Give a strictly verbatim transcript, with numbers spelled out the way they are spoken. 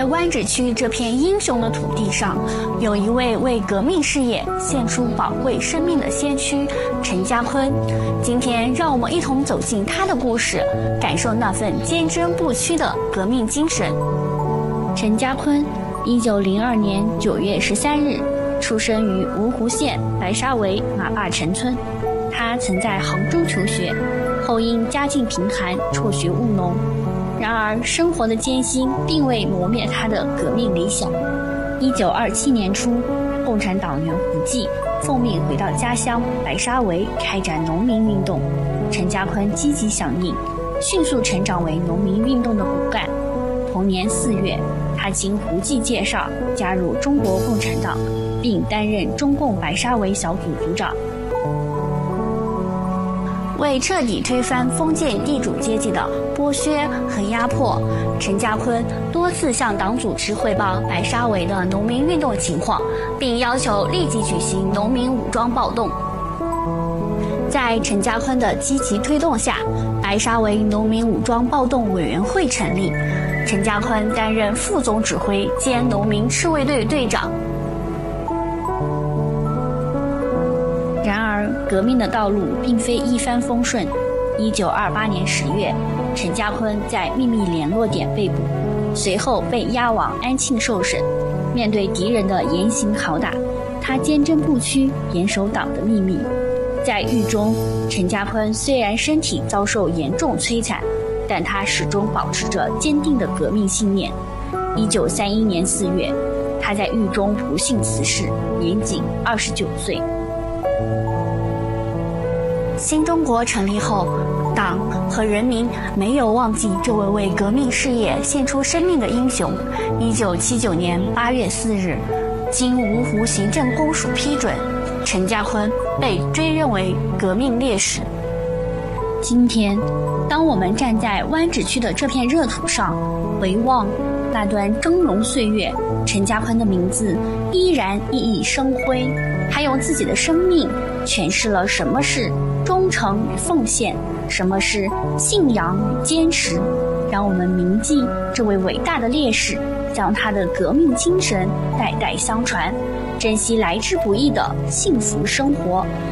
在湾仔区这片英雄的土地上，有一位为革命事业献出宝贵生命的先驱陈家坤。今天让我们一同走进他的故事，感受那份坚贞不屈的革命精神。陈家坤，一九零二年九月十三日出生于芜湖县白沙围马坝陈村。他曾在杭州求学，后因家境贫寒辍学务农。然而生活的艰辛并未磨灭他的革命理想。一九二七年初，共产党员胡济奉命回到家乡白沙围开展农民运动。陈家坤积极响应，迅速成长为农民运动的骨干。同年四月，他经胡济介绍加入中国共产党，并担任中共白沙围小组组长。为彻底推翻封建地主阶级的剥削和压迫，陈家坤多次向党组织汇报白沙围的农民运动情况，并要求立即举行农民武装暴动。在陈家坤的积极推动下，白沙围农民武装暴动委员会成立，陈家坤担任副总指挥兼农民赤卫队队长。然而，革命的道路并非一帆风顺。一九二八年十月，陈家坤在秘密联络点被捕，随后被押往安庆受审。面对敌人的严刑拷打，他坚贞不屈，严守党的秘密。在狱中，陈家坤虽然身体遭受严重摧残，但他始终保持着坚定的革命信念。一九三一年四月，他在狱中不幸辞世，年仅二十九岁。新中国成立后，党和人民没有忘记这位为革命事业献出生命的英雄。一九七九年八月四日，经芜湖行政公署批准，陈家坤被追认为革命烈士。今天，当我们站在湾仔区的这片热土上，回望那段峥嵘岁月，陈家坤的名字依然熠熠生辉。他用自己的生命诠释了什么是忠诚与奉献，什么是信仰与坚持。让我们铭记这位伟大的烈士，将他的革命精神代代相传，珍惜来之不易的幸福生活。